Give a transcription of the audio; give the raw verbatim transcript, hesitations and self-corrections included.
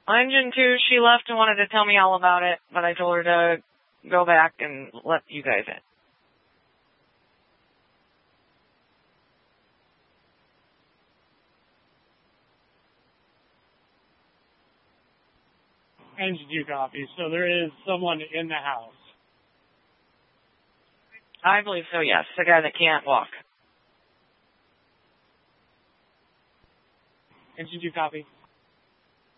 Engine two, she left and wanted to tell me all about it, but I told her to go back and let you guys in. Engine two copy. So there is someone in the house. I believe so, yes. The guy that can't walk. Engine two copy.